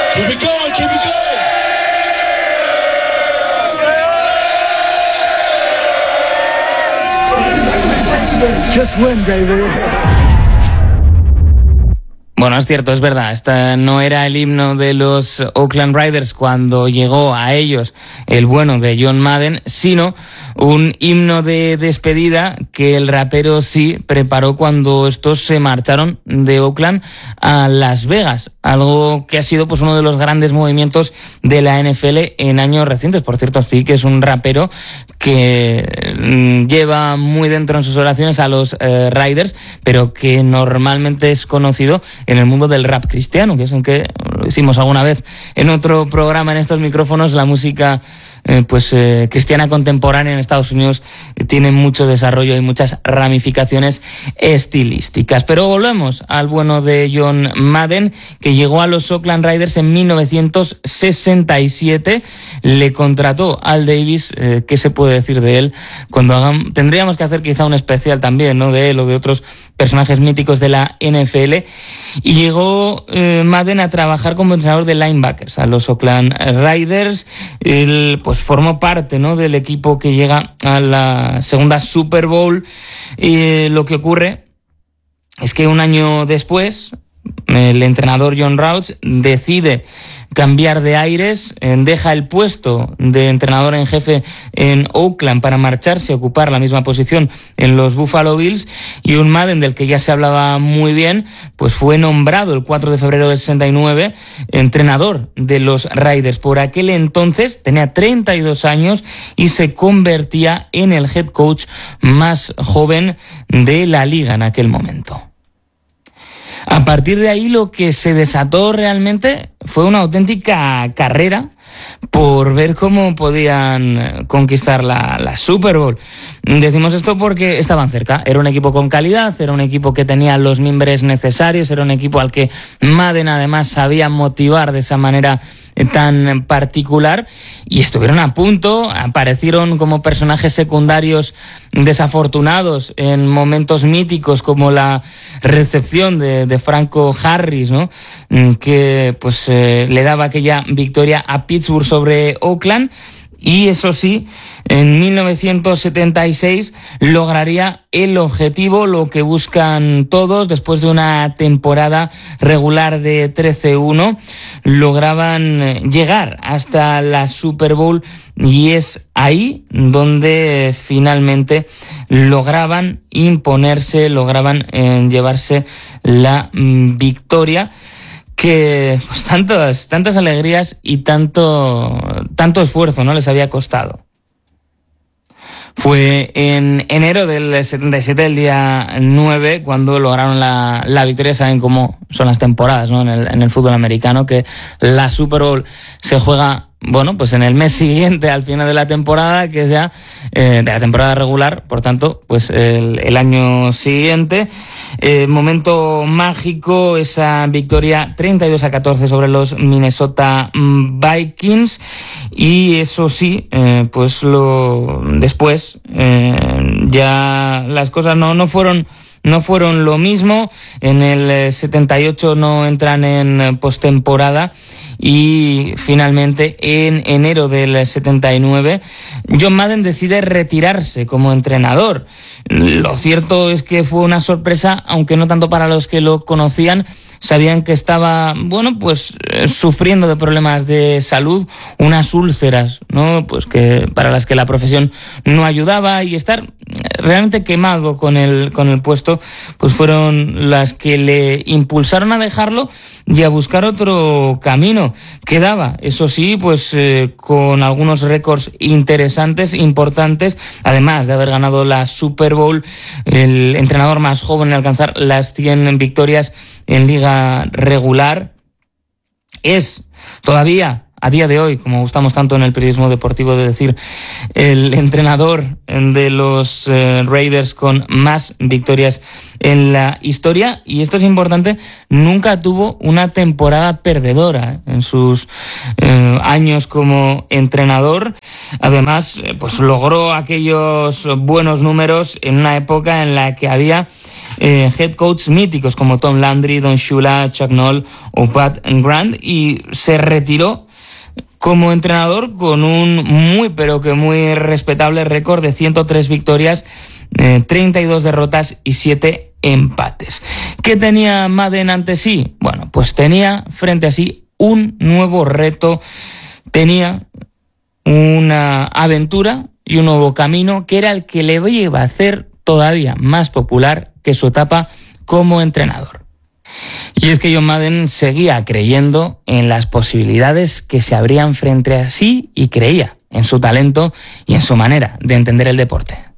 Keep it going, keep it going. Just win, baby. Bueno, es cierto, es verdad, este no era el himno de los Oakland Raiders cuando llegó a ellos el bueno de John Madden, sino un himno de despedida que el rapero sí preparó cuando estos se marcharon de Oakland a Las Vegas, algo que ha sido pues uno de los grandes movimientos de la NFL en años recientes. Por cierto, sí que es un rapero que lleva muy dentro en sus oraciones a los Raiders, pero que normalmente es conocido en el mundo del rap cristiano, que es aunque lo hicimos alguna vez en otro programa en estos micrófonos, la música cristiana contemporánea en Estados Unidos tiene mucho desarrollo y muchas ramificaciones estilísticas. Pero volvemos al bueno de John Madden, que llegó a los Oakland Raiders en 1967, le contrató Al Davis. ¿Qué se puede decir de él? Tendríamos que hacer quizá un especial también, ¿no?, de él o de otros personajes míticos de la NFL. Y llegó Madden a trabajar como entrenador de linebackers a los Oakland Raiders. Él pues formó parte, ¿no?, del equipo que llega a la segunda Super Bowl. Y lo que ocurre es que un año después el entrenador John Roush decide cambiar de aires, deja el puesto de entrenador en jefe en Oakland para marcharse a ocupar la misma posición en los Buffalo Bills, y un Madden del que ya se hablaba muy bien, pues fue nombrado el 4 de febrero del 69 entrenador de los Raiders. Por aquel entonces tenía 32 años y se convertía en el head coach más joven de la liga en aquel momento. A partir de ahí lo que se desató realmente fue una auténtica carrera por ver cómo podían conquistar la Super Bowl. Decimos esto porque estaban cerca, era un equipo con calidad, era un equipo que tenía los mimbres necesarios, era un equipo al que Madden además sabía motivar de esa manera tan particular, y estuvieron a punto, aparecieron como personajes secundarios desafortunados en momentos míticos como la recepción de Franco Harris, ¿no?, que pues le daba aquella victoria a Pittsburgh sobre Oakland. Y eso sí, en 1976 lograría el objetivo, lo que buscan todos, después de una temporada regular de 13-1, lograban llegar hasta la Super Bowl, y es ahí donde finalmente lograban imponerse, lograban llevarse la victoria, que pues tantas alegrías y tanto esfuerzo no les había costado. Fue en enero del 77, el día 9, cuando lograron la victoria. Saben cómo son las temporadas, ¿no?, en el fútbol americano, que la Super Bowl se juega, bueno, pues en el mes siguiente al final de la temporada, que es ya de la temporada regular, por tanto, pues el año siguiente. Momento mágico, esa victoria 32-14 sobre los Minnesota Vikings, y eso sí, pues después ya las cosas no fueron lo mismo. En el 78 no entran en postemporada, y finalmente en enero del 79 John Madden decide retirarse como entrenador. Lo cierto es que fue una sorpresa, aunque no tanto para los que lo conocían. Sabían que estaba, bueno, pues sufriendo de problemas de salud, unas úlceras, ¿no?, pues que para las que la profesión no ayudaba, y estar realmente quemado con el puesto, pues fueron las que le impulsaron a dejarlo y a buscar otro camino. Quedaba, eso sí, pues con algunos récords interesantes, importantes, además de haber ganado la Super Bowl, el entrenador más joven en alcanzar las 100 victorias en liga regular. Es todavía, a día de hoy, como gustamos tanto en el periodismo deportivo de decir, el entrenador de los Raiders con más victorias en la historia. Y esto es importante, nunca tuvo una temporada perdedora en sus años como entrenador. Además, pues logró aquellos buenos números en una época en la que había head coach míticos como Tom Landry, Don Shula, Chuck Noll o Pat Grant, y se retiró como entrenador con un muy respetable récord de 103 victorias, 32 derrotas y 7 empates. ¿Qué tenía Madden ante sí? Bueno, pues tenía frente a sí un nuevo reto, tenía una aventura y un nuevo camino que era el que le iba a hacer todavía más popular que su etapa como entrenador. Y es que John Madden seguía creyendo en las posibilidades que se abrían frente a sí y creía en su talento y en su manera de entender el deporte.